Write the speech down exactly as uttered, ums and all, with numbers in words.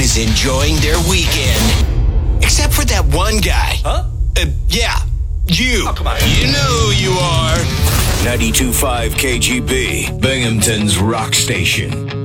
is enjoying their weekend. Except for that one guy. Huh? Uh, yeah, you. Oh, come on. You know who you are. ninety-two point five K G B, Binghamton's rock station.